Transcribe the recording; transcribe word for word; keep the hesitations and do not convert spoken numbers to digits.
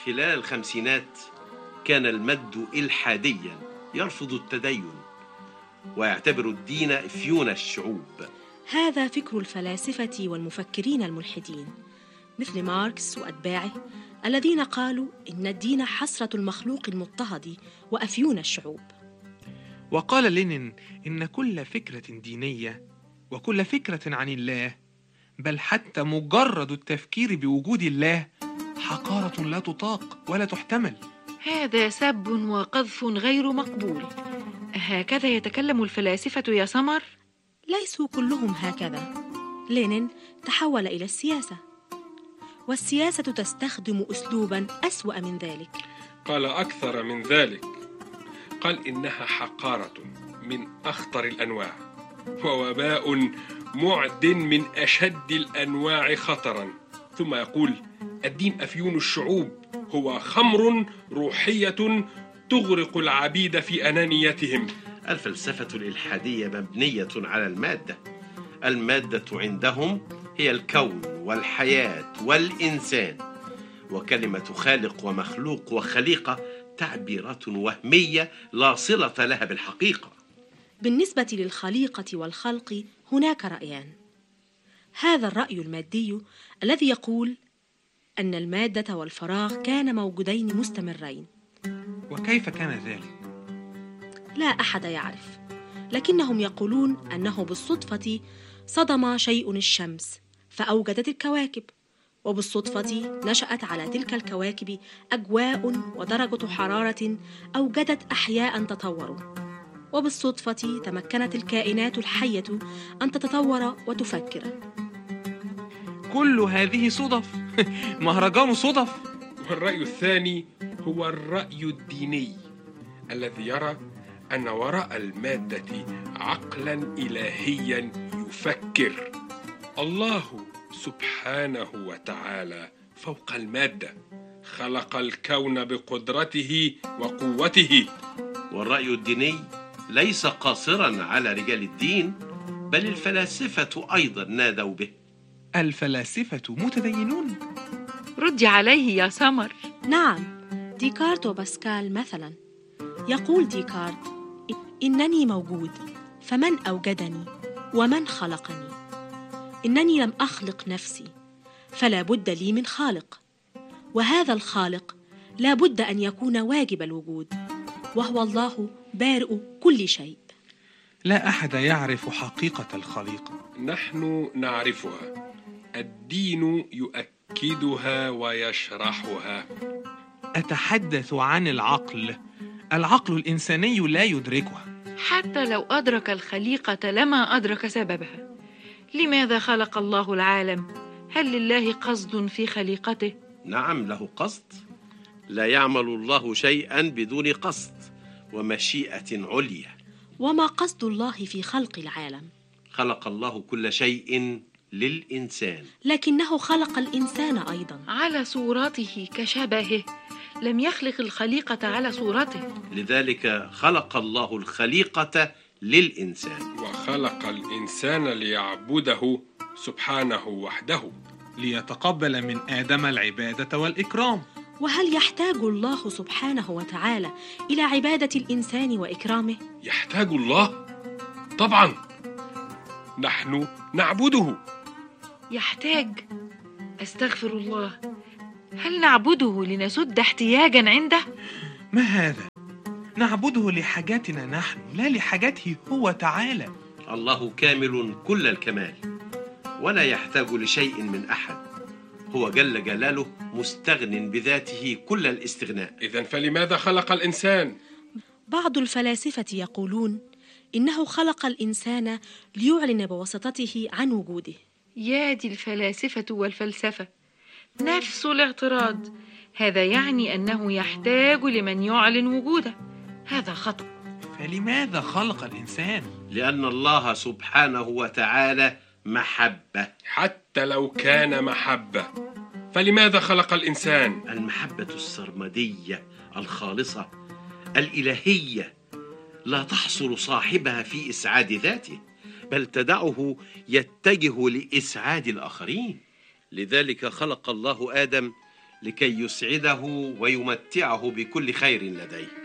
خلال الخمسينات كان المد إلحاديا يرفض التدين ويعتبر الدين إفيون الشعوب. هذا فكر الفلاسفة والمفكرين الملحدين مثل ماركس وأتباعه الذين قالوا إن الدين حسرة المخلوق المضطهد وأفيون الشعوب. وقال لينين إن كل فكرة دينية وكل فكرة عن الله، بل حتى مجرد التفكير بوجود الله، حقارة لا تطاق ولا تحتمل. هذا سب وقذف غير مقبول. هكذا يتكلم الفلاسفة يا سمر؟ ليسوا كلهم هكذا. لينين تحول إلى السياسة، والسياسة تستخدم أسلوبا أسوأ من ذلك. قال أكثر من ذلك، قال إنها حقارة من أخطر الأنواع ووباء معد من أشد الأنواع خطرا. ثم يقول الدين أفيون الشعوب، هو خمر روحية تغرق العبيد في أنانيتهم. الفلسفة الإلحادية مبنية على المادة. المادة عندهم هي الكون والحياة والإنسان، وكلمة خالق ومخلوق وخليقة تعبيرات وهمية لا صلة لها بالحقيقة. بالنسبة للخليقة والخلق هناك رأيان. هذا الرأي المادي الذي يقول أن المادة والفراغ كان موجودين مستمرين. وكيف كان ذلك؟ لا أحد يعرف، لكنهم يقولون أنه بالصدفة صدم شيء الشمس فأوجدت الكواكب، وبالصدفة نشأت على تلك الكواكب أجواء ودرجة حرارة أوجدت أحياء تطوروا، وبالصدفة تمكنت الكائنات الحية أن تتطور وتفكر. كل هذه صدف. مهرجان صدف. والرأي الثاني هو الرأي الديني الذي يرى أن وراء المادة عقلا إلهيا يفكر. الله سبحانه وتعالى فوق المادة، خلق الكون بقدرته وقوته. والرأي الديني ليس قاصرا على رجال الدين، بل الفلاسفة أيضا نادوا به. الفلاسفة متدينون؟ ردي عليه يا سمر. نعم، ديكارت وباسكال مثلا. يقول ديكارت إنني موجود، فمن أوجدني ومن خلقني؟ إنني لم أخلق نفسي، فلا بد لي من خالق، وهذا الخالق لا بد أن يكون واجب الوجود، وهو الله بارئ كل شيء. لا أحد يعرف حقيقة الخليقة. نحن نعرفها، الدين يؤكدها ويشرحها. أتحدث عن العقل. العقل الإنساني لا يدركها. حتى لو أدرك الخليقة لما أدرك سببها. لماذا خلق الله العالم؟ هل لله قصد في خليقته؟ نعم، له قصد. لا يعمل الله شيئا بدون قصد ومشيئة عليا. وما قصد الله في خلق العالم؟ خلق الله كل شيء للإنسان، لكنه خلق الإنسان أيضا على صورته كشبهه، لم يخلق الخليقة على صورته. لذلك خلق الله الخليقة للإنسان، وخلق الإنسان ليعبده سبحانه وحده، ليتقبل من آدم العبادة والإكرام. وهل يحتاج الله سبحانه وتعالى إلى عبادة الإنسان وإكرامه؟ يحتاج الله؟ طبعا، نحن نعبده. يحتاج؟ أستغفر الله، هل نعبده لنسد احتياجا عنده؟ ما هذا؟ نعبده لحاجاتنا نحن، لا لحاجاته هو تعالى. الله كامل كل الكمال، ولا يحتاج لشيء من أحد. هو جل جلاله مستغن بذاته كل الاستغناء. إذن فلماذا خلق الإنسان؟ بعض الفلاسفة يقولون إنه خلق الإنسان ليعلن بواسطته عن وجوده. يا دي الفلاسفة والفلسفة، نفس الاعتراض. هذا يعني أنه يحتاج لمن يعلن وجوده. هذا خطأ. فلماذا خلق الإنسان؟ لأن الله سبحانه وتعالى محبة. حتى لو كان محبة، فلماذا خلق الإنسان؟ المحبة السرمدية الخالصة الإلهية لا تحصر صاحبها في إسعاد ذاته، بل تدعه يتجه لإسعاد الآخرين. لذلك خلق الله آدم لكي يسعده ويمتعه بكل خير لديه.